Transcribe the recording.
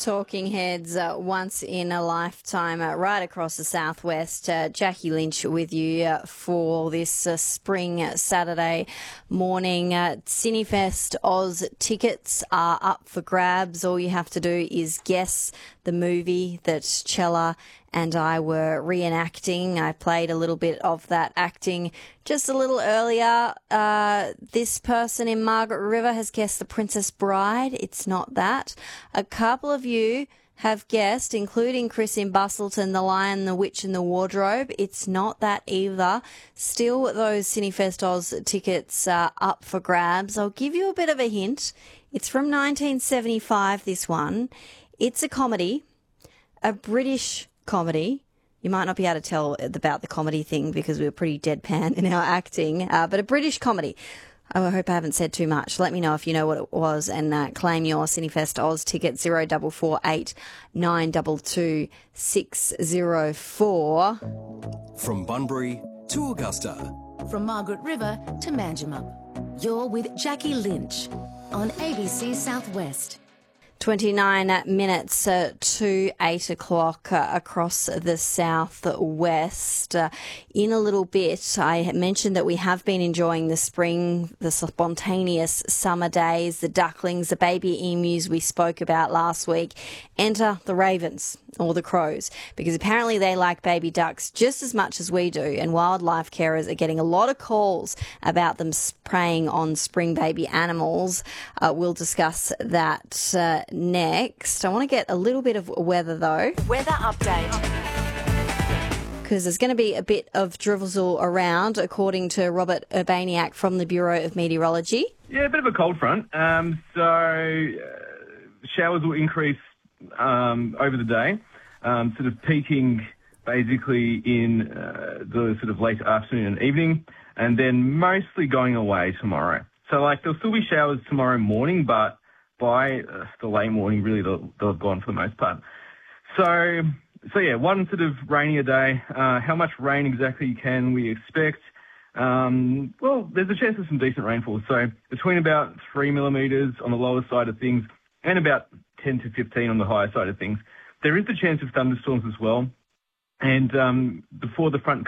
Talking Heads, once in a lifetime, right across the southwest. Jackie Lynch with you for this spring Saturday morning. Cinefest Oz tickets are up for grabs. All you have to do is guess the movie that Chella and I were reenacting. I played a little bit of that acting just a little earlier. This person in Margaret River has guessed The Princess Bride. It's not that. A couple of you have guessed, including Chris in Bustleton, The Lion, the Witch and the Wardrobe. It's not that either. Still, those Cinefest Oz tickets are up for grabs. I'll give you a bit of a hint. It's from 1975, this one. It's a comedy, a British comedy. You might not be able to tell about the comedy thing because we were pretty deadpan in our acting, but a British comedy. Oh, I hope I haven't said too much. Let me know if you know what it was and claim your Cinefest Oz ticket, 0448 922 604. From Bunbury to Augusta. From Margaret River to Manjimup. You're with Jackie Lynch on ABC Southwest. 29 minutes to 8 o'clock across the southwest. In a little bit, I mentioned that we have been enjoying the spring, the spontaneous summer days, the ducklings, the baby emus we spoke about last week. Enter the ravens or the crows, because apparently they like baby ducks just as much as we do, and wildlife carers are getting a lot of calls about them preying on spring baby animals. We'll discuss that next. I want to get a little bit of weather though. Weather update. Because there's going to be a bit of drizzle around, according to Robert Urbaniak from the Bureau of Meteorology. Yeah, a bit of a cold front. Showers will increase over the day, sort of peaking basically in the sort of late afternoon and evening, and then mostly going away tomorrow. So, there'll still be showers tomorrow morning, but by the late morning, really, they'll have gone for the most part. So yeah, one sort of rainier day. How much rain exactly can we expect? Well, there's a chance of some decent rainfall. So between about 3 millimetres on the lower side of things and about 10 to 15 on the higher side of things. There is the chance of thunderstorms as well. And before the front